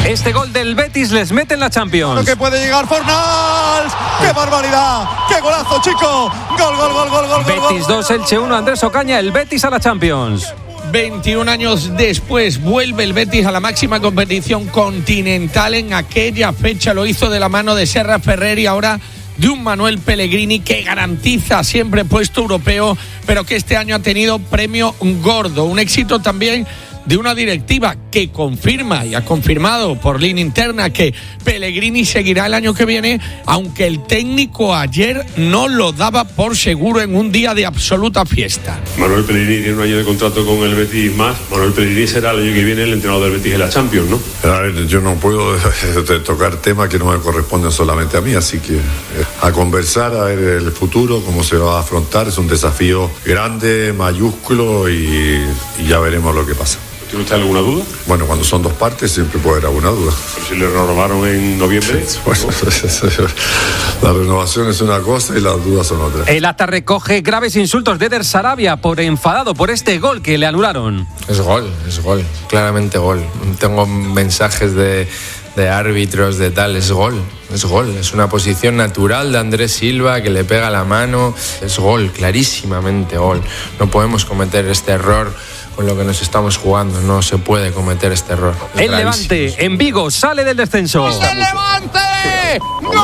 Este gol del Betis les mete en la Champions. Que puede llegar Fornals. ¡Qué barbaridad! ¡Qué golazo, chico! Gol. Betis 2, Elche 1, Andrés Ocaña, el Betis a la Champions. 21 años después vuelve el Betis a la máxima competición continental. En aquella fecha lo hizo de la mano de Serra Ferrer y ahora de un Manuel Pellegrini que garantiza siempre puesto europeo, pero que este año ha tenido premio gordo. Un éxito también de una directiva que confirma y ha confirmado por línea interna que Pellegrini seguirá el año que viene, aunque el técnico ayer no lo daba por seguro en un día de absoluta fiesta. Manuel Pellegrini tiene un año de contrato con el Betis más. Manuel Pellegrini será el año que viene el entrenador del Betis en la Champions, ¿no? A ver, yo no puedo tocar temas que no me corresponden solamente a mí, así que a conversar, a ver el futuro, cómo se va a afrontar. Es un desafío grande, mayúsculo y ya veremos lo que pasa. ¿Tiene usted alguna duda? Bueno, cuando son dos partes siempre puede haber alguna duda. ¿Pero si le renovaron en noviembre? Bueno, la renovación es una cosa y las dudas son otras. El acta recoge graves insultos de Eder Sarabia por enfadado por este gol que le anularon. Es gol, claramente gol. Tengo mensajes de árbitros, de tal, es gol, es una posición natural de Andrés Silva que le pega la mano, es gol, clarísimamente gol. No podemos cometer este error con lo que nos estamos jugando, no se puede cometer este error. El Levante en Vigo sale del descenso. ¡El Levante! ¡Gol!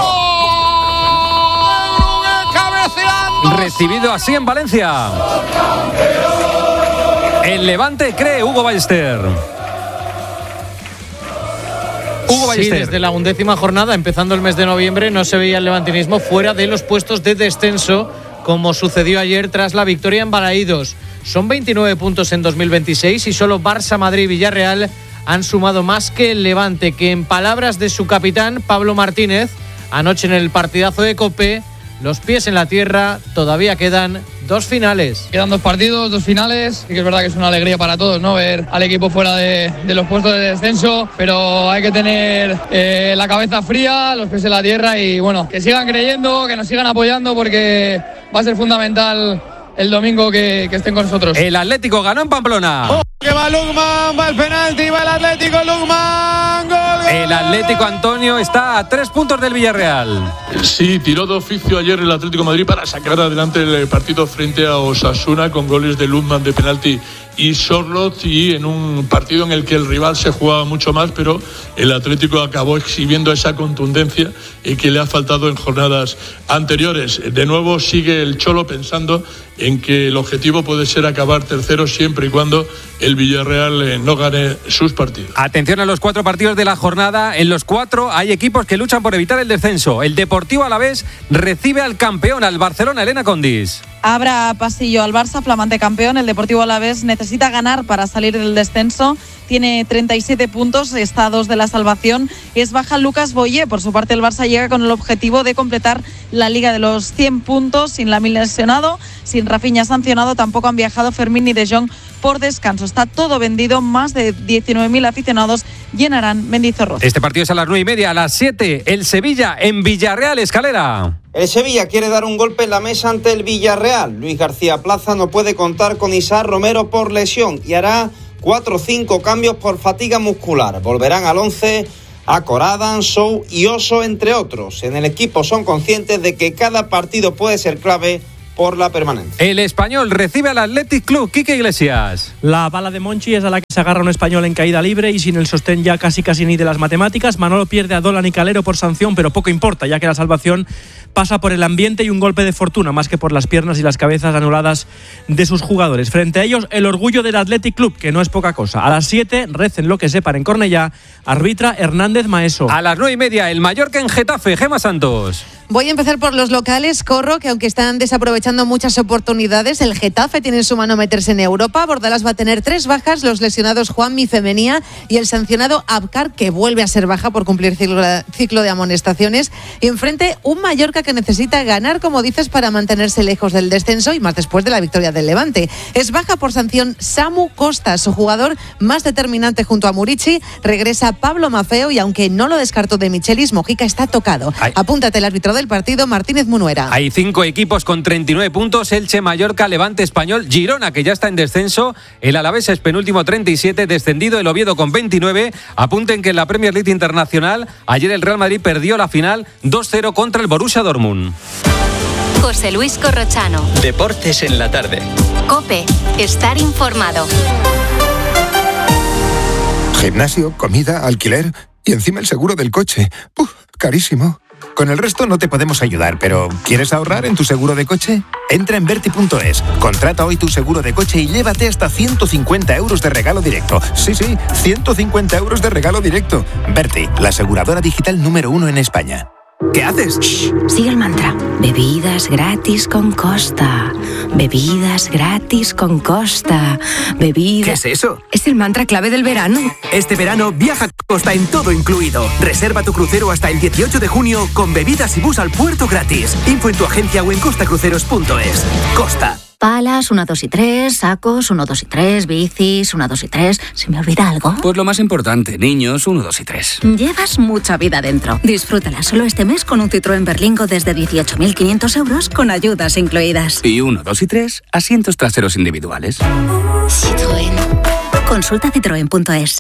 ¡Cabeceando! Recibido así en Valencia. El Levante cree Hugo Ballester. Sí, desde la 11ª jornada, empezando el mes de noviembre, no se veía el levantinismo fuera de los puestos de descenso, como sucedió ayer tras la victoria en Balaídos. Son 29 puntos en 2026 y solo Barça, Madrid y Villarreal han sumado más que el Levante, que en palabras de su capitán, Pablo Martínez, anoche en el partidazo de COPE, los pies en la tierra, todavía quedan 2 finales. Quedan 2 partidos, 2 finales, y que es verdad que es una alegría para todos, ¿no? Ver al equipo fuera de los puestos de descenso, pero hay que tener la cabeza fría, los pies en la tierra y bueno, que sigan creyendo, que nos sigan apoyando porque va a ser fundamental el domingo que estén con nosotros. El Atlético ganó en Pamplona. Que va Lukman, va el penalti, va el Atlético, Lukman, gol. El Atlético, Antonio, está a 3 puntos del Villarreal. Sí, tiró de oficio ayer el Atlético de Madrid para sacar adelante el partido frente a Osasuna con goles de Lukman de penalti y Sorloth, y en un partido en el que el rival se jugaba mucho más, pero el Atlético acabó exhibiendo esa contundencia que le ha faltado en jornadas anteriores. De nuevo sigue el Cholo pensando en que el objetivo puede ser acabar tercero siempre y cuando el Villarreal no gane sus partidos. Atención a los 4 partidos de la jornada. En los 4 hay equipos que luchan por evitar el descenso. El Deportivo Alavés recibe al campeón, al Barcelona. Elena Condis. Abra pasillo al Barça, flamante campeón. El Deportivo Alavés necesita ganar para salir del descenso. Tiene 37 puntos, está a 2 de la salvación. Es baja Lucas Boyé. Por su parte, el Barça llega con el objetivo de completar la Liga de los 100 puntos, sin Lamine lesionado, sin Rafinha sancionado. Tampoco han viajado Fermín ni De Jong por descanso. Está todo vendido. Más de 19.000 aficionados llenarán Mendizorroza. Este partido es a las 9:30. A las 7, el Sevilla en Villarreal, Escalera. El Sevilla quiere dar un golpe en la mesa ante el Villarreal. Luis García Plaza no puede contar con Isaac Romero por lesión y hará 4 o 5 cambios por fatiga muscular. Volverán al 11 a Coradan, Sou y Oso, entre otros. En el equipo son conscientes de que cada partido puede ser clave por la permanencia. El Español recibe al Athletic Club. Quique Iglesias. La bala de Monchi es a la que se agarra un Español en caída libre y sin el sostén ya casi ni de las matemáticas. Manolo pierde a Dolan y Calero por sanción, pero poco importa, ya que la salvación pasa por el ambiente y un golpe de fortuna, más que por las piernas y las cabezas anuladas de sus jugadores. Frente a ellos, el orgullo del Athletic Club, que no es poca cosa. A las 7, recen lo que sepan en Cornellá, arbitra Hernández Maeso. A las 9:30, el Mallorca en Getafe, Gemma Santos. Voy a empezar por los locales. Corro, que aunque están desaprovechando muchas oportunidades, el Getafe tiene en su mano meterse en Europa. Bordalás va a tener 3 bajas, los lesionados Juanmi, Femenía y el sancionado Abkar, que vuelve a ser baja por cumplir ciclo de amonestaciones. Y enfrente, un Mallorca que necesita ganar, como dices, para mantenerse lejos del descenso y más después de la victoria del Levante. Es baja por sanción Samu Costa, su jugador más determinante junto a Murici. Regresa Pablo Maffeo y aunque no lo descartó de Michelis, Mojica está tocado. Apúntate el árbitro del partido, Martínez Munuera. Hay 5 equipos con 39 puntos, Elche, Mallorca, Levante, Español, Girona, que ya está en descenso, el Alavés es penúltimo 37, descendido el Oviedo con 29. Apunten que en la Premier League Internacional, ayer el Real Madrid perdió la final 2-0 contra el Borussia Dortmund. José Luis Corrochano. Deportes en la tarde. COPE. Estar informado. Gimnasio, comida, alquiler y encima el seguro del coche. Carísimo. Con el resto no te podemos ayudar, pero ¿quieres ahorrar en tu seguro de coche? Entra en Verti.es, contrata hoy tu seguro de coche y llévate hasta 150 euros de regalo directo. Sí, 150 euros de regalo directo. Verti, la aseguradora digital número 1 en España. ¿Qué haces? Shh, sigue el mantra. Bebidas gratis con Costa. Bebidas gratis con Costa. ¿Qué es eso? Es el mantra clave del verano. Este verano viaja a Costa en todo incluido. Reserva tu crucero hasta el 18 de junio con bebidas y bus al puerto gratis. Info en tu agencia o en costacruceros.es. Costa. Palas, 1, 2 y 3, sacos, 1, 2 y 3, bicis, 1, 2 y 3. ¿Se me olvida algo? Pues lo más importante, niños, 1, 2 y 3. Llevas mucha vida dentro. Disfrútala solo este mes con un Citroën Berlingo desde 18.500 euros con ayudas incluidas. Y 1, 2 y 3, asientos traseros individuales. Citroën. Consulta citroen.es.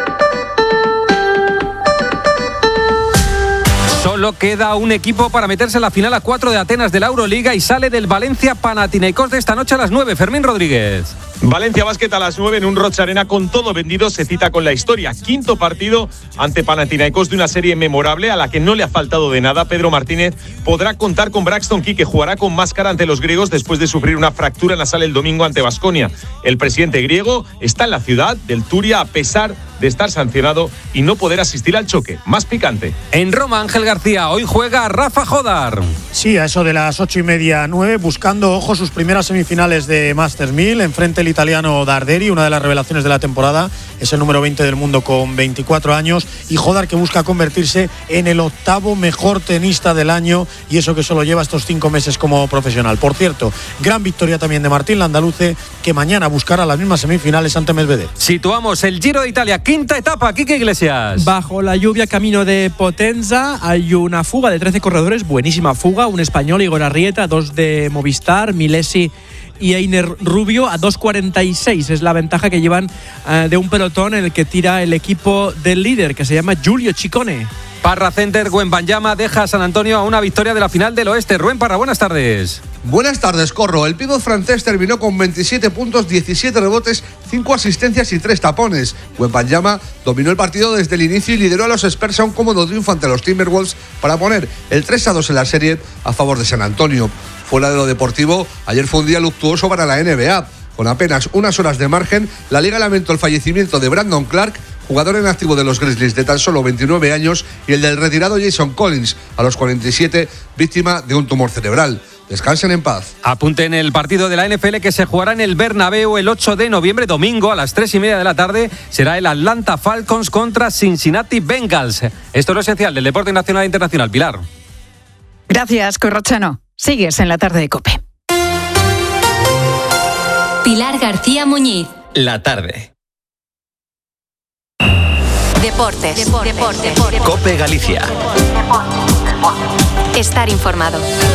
Solo queda un equipo para meterse en la final a 4 de Atenas de la Euroliga y sale del Valencia Panathinaikos de esta noche a las 9. Fermín Rodríguez. Valencia Basket a las 9 en un Rocha Arena con todo vendido, se cita con la historia. 5º partido ante Panathinaikos de una serie memorable a la que no le ha faltado de nada. Pedro Martínez podrá contar con Braxton Key, que jugará con máscara ante los griegos después de sufrir una fractura nasal el domingo ante Baskonia. El presidente griego está en la ciudad del Turia a pesar de estar sancionado y no poder asistir al choque. Más picante. En Roma, Ángel García, hoy juega Rafa Jodar. Sí, a eso de las 8:30, 9, buscando, ojo, sus primeras semifinales de Masters 1000. Enfrente el italiano Darderi, una de las revelaciones de la temporada. Es el número 20 del mundo con 24 años. Y Jodar, que busca convertirse en el 8º mejor tenista del año. Y eso que solo lleva estos 5 meses como profesional. Por cierto, gran victoria también de Martín Landaluce, que mañana buscará las mismas semifinales ante Medvedev. Situamos el Giro de Italia, quinta etapa. Quique Iglesias. Bajo la lluvia, camino de Potenza, hay una fuga de 13 corredores. Buenísima fuga. Un español, Igor Arrieta, 2 de Movistar, Milesi y Einer Rubio a 2.46. Es la ventaja que llevan de un pelotón en el que tira el equipo del líder, que se llama Giulio Ciccone. Parra Center, Wembanyama deja a San Antonio a una victoria de la final del oeste. Rubén Parra, buenas tardes. Buenas tardes, Corro. El pívot francés terminó con 27 puntos, 17 rebotes, 5 asistencias y 3 tapones. Wembanyama dominó el partido desde el inicio y lideró a los Spurs a un cómodo triunfo ante los Timberwolves para poner el 3-2 en la serie a favor de San Antonio. Fuera de lo deportivo, ayer fue un día luctuoso para la NBA. Con apenas unas horas de margen, la Liga lamentó el fallecimiento de Brandon Clark, jugador en activo de los Grizzlies de tan solo 29 años, y el del retirado Jason Collins, a los 47, víctima de un tumor cerebral. Descansen en paz. Apunten el partido de la NFL que se jugará en el Bernabéu el 8 de noviembre, domingo a las 3:30 de la tarde. Será el Atlanta Falcons contra Cincinnati Bengals. Esto es lo esencial del deporte nacional e internacional. Pilar. Gracias, Corrochano. Sigues en la tarde de COPE. Pilar García Muñiz. La tarde. Deportes. COPE Galicia. Estar informado.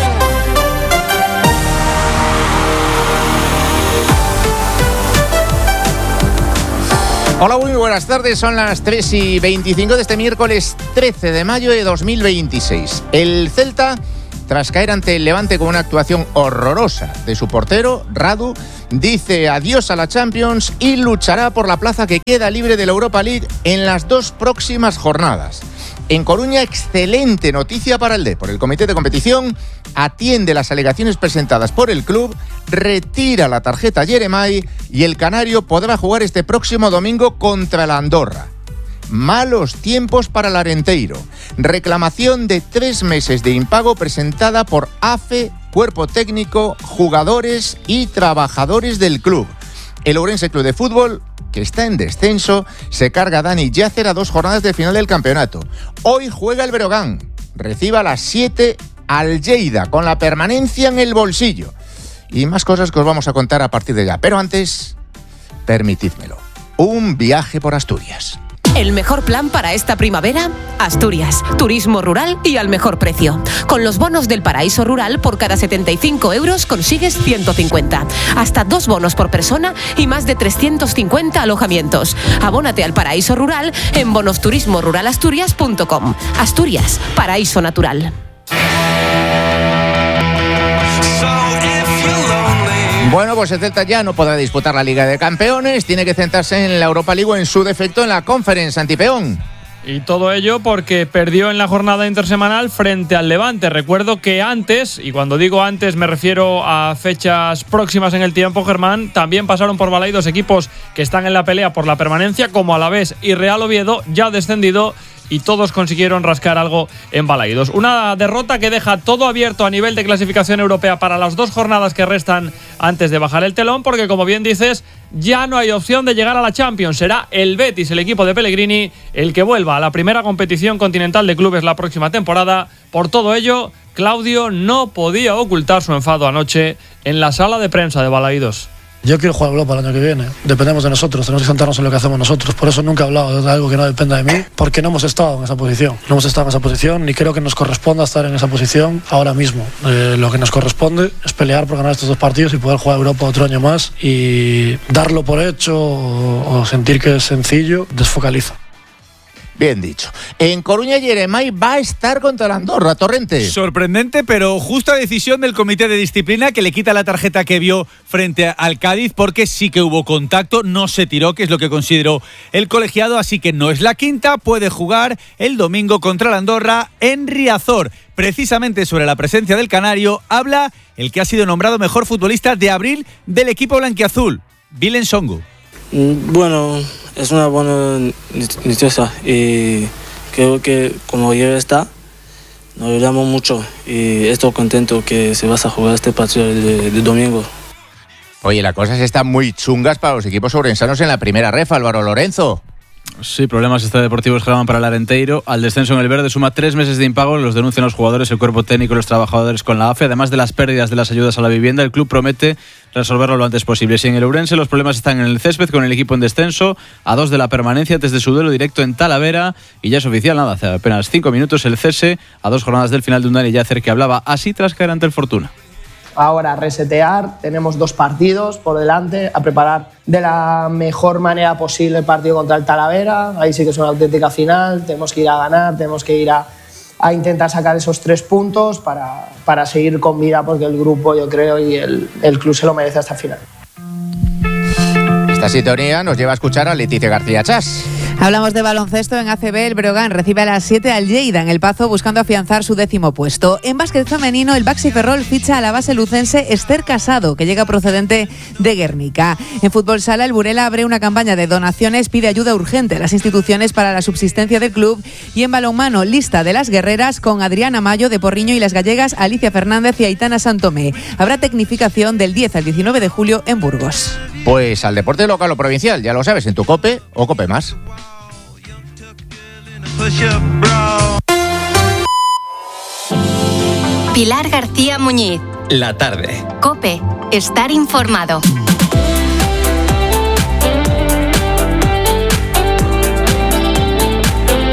Hola, muy buenas tardes. Son las 3:25 de este miércoles 13 de mayo de 2026. El Celta, tras caer ante el Levante con una actuación horrorosa de su portero, Radu, dice adiós a la Champions y luchará por la plaza que queda libre de la Europa League en las 2 próximas jornadas. En Coruña, excelente noticia para el Depor. El comité de competición atiende las alegaciones presentadas por el club, retira la tarjeta Jeremai y el canario podrá jugar este próximo domingo contra la Andorra. Malos tiempos para el Arenteiro. Reclamación de 3 meses de impago presentada por AFE, cuerpo técnico, jugadores y trabajadores del club. El Ourense Club de Fútbol, que está en descenso, se carga a Dani Jácer a 2 jornadas de final del campeonato. Hoy juega el Breogán. Recibe a las 7 al Lleida, con la permanencia en el bolsillo. Y más cosas que os vamos a contar a partir de ya. Pero antes, permitidmelo. Un viaje por Asturias. ¿El mejor plan para esta primavera? Asturias, turismo rural y al mejor precio. Con los bonos del Paraíso Rural, por cada 75 euros consigues 150. Hasta 2 bonos por persona y más de 350 alojamientos. Abónate al Paraíso Rural en bonosturismoruralasturias.com. Asturias, paraíso natural. Bueno, pues el Celta ya no podrá disputar la Liga de Campeones, tiene que centrarse en la Europa League o en su defecto en la Conference, Antipeón. Y todo ello porque perdió en la jornada intersemanal frente al Levante. Recuerdo que antes, y cuando digo antes me refiero a fechas próximas en el tiempo, Germán, también pasaron por Balaidos equipos que están en la pelea por la permanencia, como Alavés y Real Oviedo, ya descendido, y todos consiguieron rascar algo en Balaidos. Una derrota que deja todo abierto a nivel de clasificación europea para las 2 jornadas que restan antes de bajar el telón, porque como bien dices, ya no hay opción de llegar a la Champions. Será el Betis, el equipo de Pellegrini, el que vuelva a la primera competición continental de clubes la próxima temporada. Por todo ello, Claudio no podía ocultar su enfado anoche en la sala de prensa de Balaidos. Yo quiero jugar a Europa el año que viene. Dependemos de nosotros, tenemos que centrarnos en lo que hacemos nosotros. Por eso nunca he hablado de algo que no dependa de mí, porque no hemos estado en esa posición. No hemos estado en esa posición, ni creo que nos corresponda estar en esa posición ahora mismo. Lo que nos corresponde es pelear por ganar estos 2 partidos y poder jugar a Europa otro año más, y darlo por hecho o sentir que es sencillo desfocaliza. Bien dicho. En Coruña, Yeremay va a estar contra la Andorra, Torrente. Sorprendente, pero justa decisión del comité de disciplina, que le quita la tarjeta que vio frente al Cádiz, porque sí que hubo contacto, no se tiró, que es lo que consideró el colegiado, así que no es la quinta, puede jugar el domingo contra la Andorra en Riazor. Precisamente sobre la presencia del canario habla el que ha sido nombrado mejor futbolista de abril del equipo blanquiazul, Vilen Songo. Bueno, es una buena noticia y creo que como ya está, nos alegramos mucho y estoy contento que se va a jugar este partido de domingo. Oye, las cosas están muy chungas para los equipos ourensanos en la primera ref, Álvaro Lorenzo. Sí, problemas extradeportivos Germán para el Arenteiro. Al descenso en el verde suma 3 meses de impago. Los denuncian los jugadores, el cuerpo técnico y los trabajadores con la AFE. Además de las pérdidas de las ayudas a la vivienda, el club promete resolverlo lo antes posible. Si en el Ourense los problemas están en el césped, con el equipo en descenso, a 2 de la permanencia antes de su duelo directo en Talavera, y ya es oficial, nada, hace apenas 5 minutos el cese, a 2 jornadas del final de un Dani Yacer que hablaba así tras caer ante el Fortuna. Ahora resetear, tenemos 2 partidos por delante, a preparar de la mejor manera posible el partido contra el Talavera. Ahí sí que es una auténtica final, tenemos que ir a ganar, tenemos que ir a intentar sacar esos 3 puntos para seguir con vida, porque el grupo, yo creo, y el club se lo merece hasta el final. Esta sintonía nos lleva a escuchar a Leticia García Chas. Hablamos de baloncesto en ACB. El Breogán recibe a las 7 al Lleida en El Pazo, buscando afianzar su 10º puesto. En básquet femenino, el Baxi Ferrol ficha a la base lucense Esther Casado, que llega procedente de Guernica. En fútbol sala, el Burela abre una campaña de donaciones, pide ayuda urgente a las instituciones para la subsistencia del club. Y en balonmano, lista de las guerreras con Adriana Mayo de Porriño y las gallegas Alicia Fernández y Aitana Santomé. Habrá tecnificación del 10 al 19 de julio en Burgos. Pues al deporte local o provincial, ya lo sabes, en tu COPE o COPE Más. Pilar García Muñiz. La tarde. COPE. Estar informado.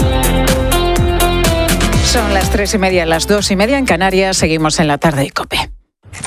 Son las 3:30, las 2:30 en Canarias. Seguimos en la tarde de COPE.